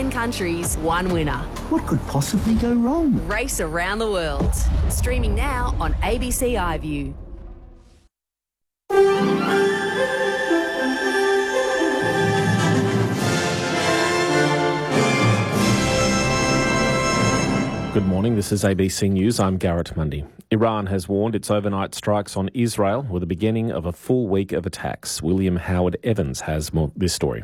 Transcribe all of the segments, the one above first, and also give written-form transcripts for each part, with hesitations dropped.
10 countries, one winner. What could possibly go wrong? Race around the world. Streaming now on ABC iView. Good morning, this is ABC News. I'm Garrett Mundy. Iran has warned its overnight strikes on Israel were the beginning of a full week of attacks. William Howard Evans has this story.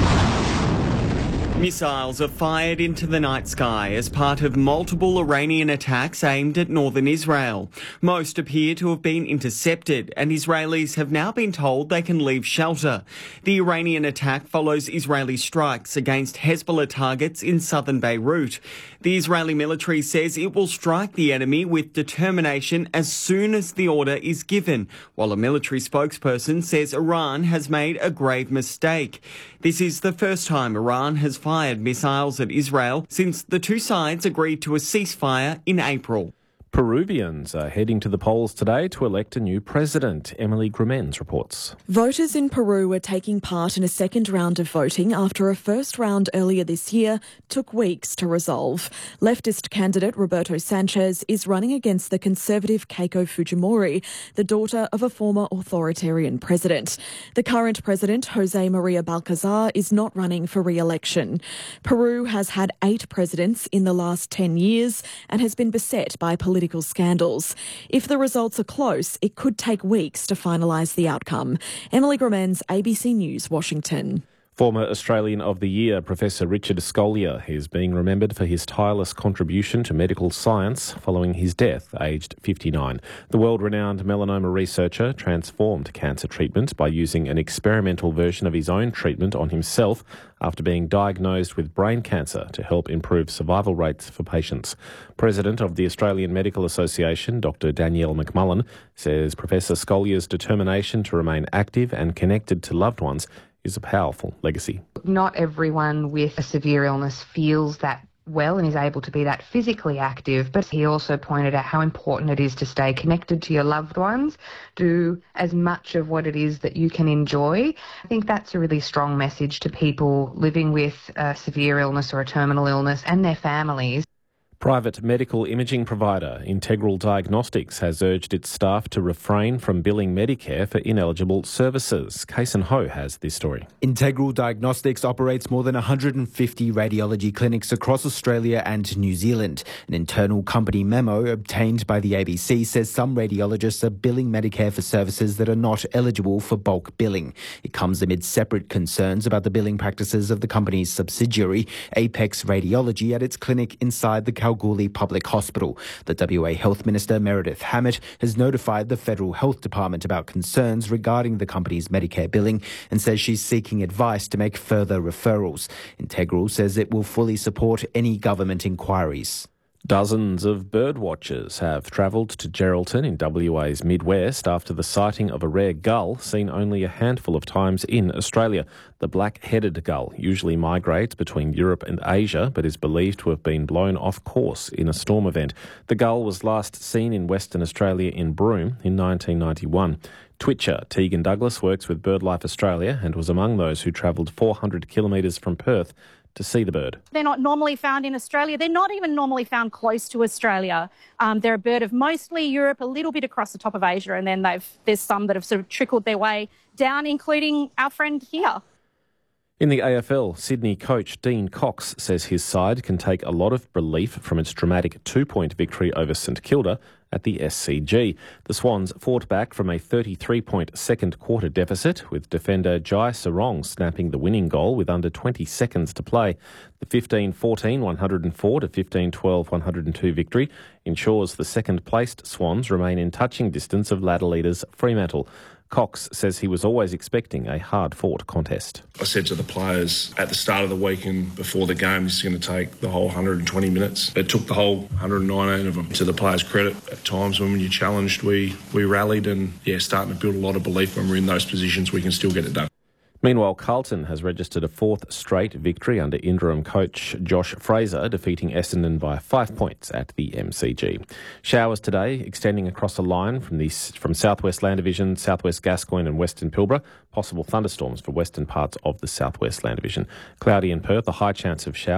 Missiles are fired into the night sky as part of multiple Iranian attacks aimed at northern Israel. Most appear to have been intercepted, and Israelis have now been told they can leave shelter. The Iranian attack follows Israeli strikes against Hezbollah targets in southern Beirut. The Israeli military says it will strike the enemy with determination as soon as the order is given, while a military spokesperson says Iran has made a grave mistake. This is the first time Iran has fired missiles at Israel since the two sides agreed to a ceasefire in April. Peruvians are heading to the polls today to elect a new president. Emily Grumens reports. Voters in Peru are taking part in a second round of voting after a first round earlier this year took weeks to resolve. Leftist candidate Roberto Sanchez is running against the conservative Keiko Fujimori, the daughter of a former authoritarian president. The current president, Jose Maria Balcazar, is not running for re-election. Peru has had 8 presidents in the last 10 years and has been beset by political scandals. If the results are close, it could take weeks to finalise the outcome. Emily Grumens, ABC News, Washington. Former Australian of the Year, Professor Richard Scolyer, is being remembered for his tireless contribution to medical science following his death, aged 59. The world-renowned melanoma researcher transformed cancer treatment by using an experimental version of his own treatment on himself after being diagnosed with brain cancer to help improve survival rates for patients. President of the Australian Medical Association, Dr. Danielle McMullen, says Professor Scolyer's determination to remain active and connected to loved ones is a powerful legacy. Not everyone with a severe illness feels that well and is able to be that physically active, but he also pointed out how important it is to stay connected to your loved ones, do as much of what it is that you can enjoy. I think that's a really strong message to people living with a severe illness or a terminal illness and their families. Private medical imaging provider Integral Diagnostics has urged its staff to refrain from billing Medicare for ineligible services. Kason Ho has this story. Integral Diagnostics operates more than 150 radiology clinics across Australia and New Zealand. An internal company memo obtained by the ABC says some radiologists are billing Medicare for services that are not eligible for bulk billing. It comes amid separate concerns about the billing practices of the company's subsidiary, Apex Radiology, at its clinic inside the Kalgoorlie Public Hospital. The WA Health Minister, Meredith Hammett, has notified the Federal Health Department about concerns regarding the company's Medicare billing and says she's seeking advice to make further referrals. Integral says it will fully support any government inquiries. Dozens of bird watchers have travelled to Geraldton in WA's Midwest after the sighting of a rare gull seen only a handful of times in Australia. The black-headed gull usually migrates between Europe and Asia, but is believed to have been blown off course in a storm event. The gull was last seen in Western Australia in Broome in 1991. Twitcher Tegan Douglas works with BirdLife Australia and was among those who travelled 400 kilometres from Perth to see the bird. They're not normally found in Australia. They're not even normally found close to Australia. They're a bird of mostly Europe, a little bit across the top of Asia, and then there's some that have sort of trickled their way down, including our friend here. In the AFL, Sydney coach Dean Cox says his side can take a lot of relief from its dramatic 2-point victory over St Kilda at the SCG. The Swans fought back from a 33-point second quarter deficit, with defender Jai Sarong snapping the winning goal with under 20 seconds to play. The 15-14 104 to 15-12 102 victory ensures the second-placed Swans remain in touching distance of ladder leaders Fremantle. Cox says he was always expecting a hard-fought contest. I said to the players at the start of the week and before the game, this is going to take the whole 120 minutes. It took the whole 119 of them. To the players' credit, at times when you're challenged, we rallied and, starting to build a lot of belief when we're in those positions, we can still get it done. Meanwhile, Carlton has registered a fourth straight victory under interim coach Josh Fraser, defeating Essendon by 5 points at the MCG. Showers today extending across the line from Southwest Land Division, Southwest Gascoyne and Western Pilbara. Possible thunderstorms for western parts of the Southwest Land Division. Cloudy in Perth, a high chance of showers.